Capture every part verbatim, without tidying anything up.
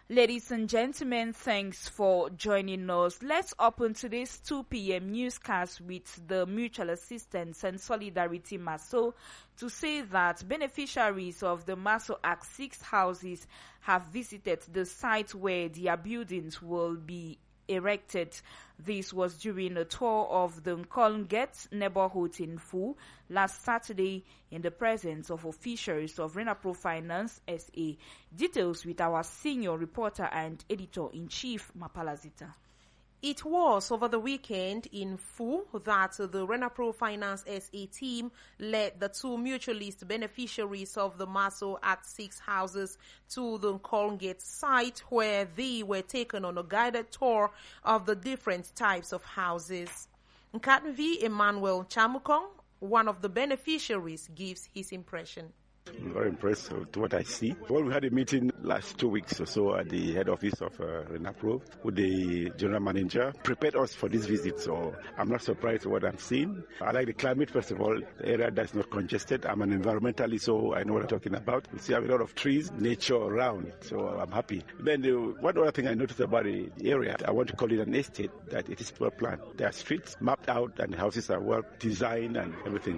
Ladies and gentlemen, thanks for joining us. Let's open today's two p m newscast with the Mutual Assistance and Solidarity MASO to say that beneficiaries of the MASO Act six houses have visited the site where their buildings will be erected. This was during a tour of the Nkolnget neighborhood in Fu last Saturday in the presence of officials of Renapro Finance S A. Details with our senior reporter and editor-in-chief, Mapalazita. It was over the weekend in Fu that the Renapro Finance S A team led the two mutualist beneficiaries of the MASO Act six houses to the Nkolnget site, where they were taken on a guided tour of the different types of houses. Nkatmvi Emmanuel Chamukong, one of the beneficiaries, gives his impression. I'm very impressed with what I see. Well, we had a meeting last two weeks or so at the head office of uh, Renapro with the general manager, prepared us for this visit. So I'm not surprised with what I'm seeing. I like the climate, first of all, the area that's not congested. I'm an environmentalist, so I know what I'm talking about. We see a lot of trees, nature around, so I'm happy. Then the, one other thing I noticed about the, the area, I want to call it an estate, that it is well planned. There are streets mapped out and the houses are well designed and everything.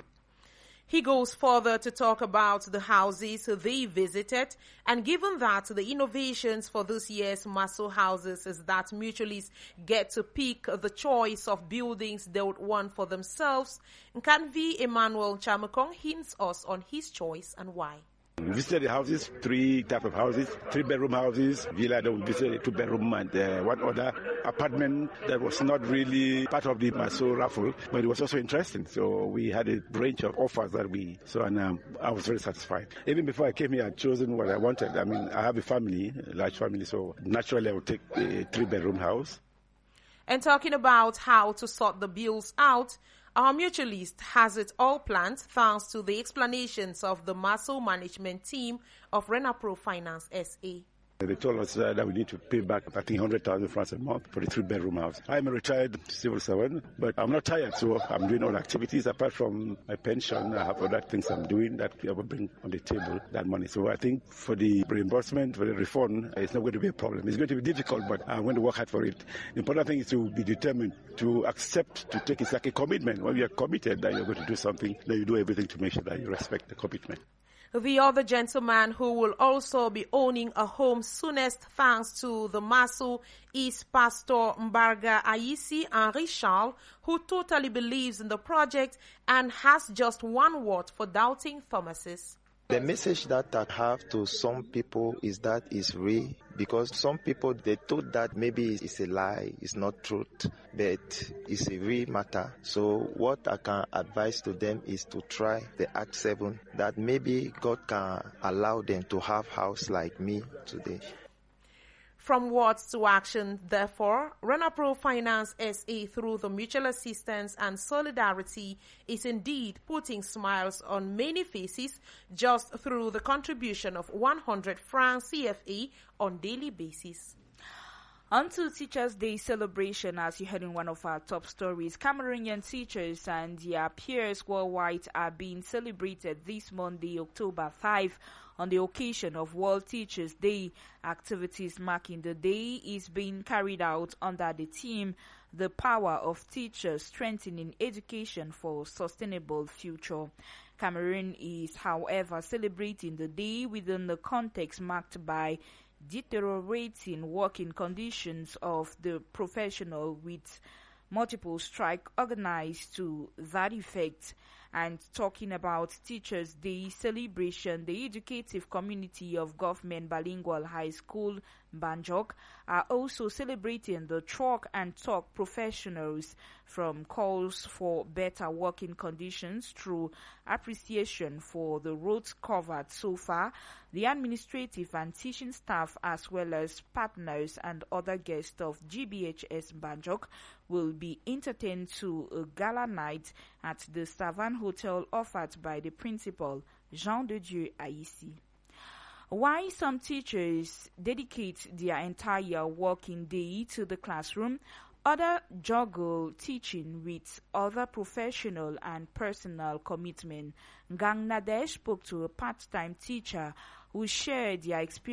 He goes further to talk about the houses they visited, and given that the innovations for this year's MASO houses is that mutualists get to pick the choice of buildings they would want for themselves, Nkatmvi Emmanuel Chamukong hints us on his choice and why. We visited the houses, three types of houses, three-bedroom houses, villa that we visited a two-bedroom and uh, one other apartment that was not really part of the MASO raffle, but it was also interesting. So we had a range of offers that we saw, and um, I was very satisfied. Even before I came here, I'd chosen what I wanted. I mean, I have a family, a large family, so naturally I would take a three-bedroom house. And talking about how to sort the bills out, our mutualist has it all planned thanks to the explanations of the MASO management team of Renapro Finance S A. They told us uh, that we need to pay back, I think, one hundred thousand francs a month for the three-bedroom house. I'm a retired civil servant, but I'm not tired, so I'm doing all activities. Apart from my pension, I have other things I'm doing that I will bring on the table, that money. So I think for the reimbursement, for the refund, it's not going to be a problem. It's going to be difficult, but I'm going to work hard for it. The important thing is to be determined, to accept, to take it like a commitment. When you're committed that you're going to do something, then you do everything to make sure that you respect the commitment. The other gentleman who will also be owning a home soonest thanks to the MASO is Pastor Mbarga Ayisi Henri Charles, who totally believes in the project and has just one word for doubting Thomases. The message that I have to some people is that it's real, because some people, they thought that maybe it's a lie, it's not truth, but it's a real matter. So what I can advise to them is to try the Act seven, that maybe God can allow them to have house like me today. From words to action, therefore, Renapro Finance S A, through the mutual assistance and solidarity, is indeed putting smiles on many faces just through the contribution of one hundred francs C F A on daily basis. On to Teachers' Day celebration, as you heard in one of our top stories, Cameroonian teachers and their peers worldwide are being celebrated this Monday, October fifth, on the occasion of World Teachers' Day. Activities marking the day is being carried out under the theme, The Power of Teachers, Strengthening Education for Sustainable Future. Cameroon is, however, celebrating the day within the context marked by deteriorating working conditions of the professional, with multiple strike organized to that effect. And talking about Teachers' Day celebration, the educative community of Government Bilingual High School, Banjok, are also celebrating the chalk and talk professionals, from calls for better working conditions through appreciation for the roads covered so far. The administrative and teaching staff, as well as partners and other guests of G B H S Banjok, will be entertained to a gala night at the Savan Hotel offered by the principal, Jean de Dieu Aïssi. Why some teachers dedicate their entire working day to the classroom, others juggle teaching with other professional and personal commitment. Gang Nadesh spoke to a part-time teacher who shared their experience